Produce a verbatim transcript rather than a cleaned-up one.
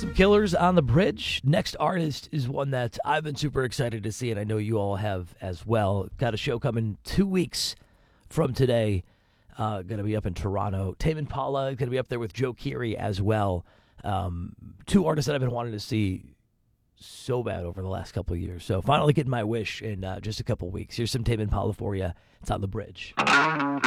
Some Killers on the Bridge. Next artist is one that I've been super excited to see, and I know you all have as well. Got a show coming two weeks from today. Uh, going to be up in Toronto. Tame Impala going to be up there with Joe Keery as well. Um, two artists that I've been wanting to see so bad over the last couple of years. So finally getting my wish in uh, just a couple weeks. Here's some Tame Impala for you. It's on the Bridge.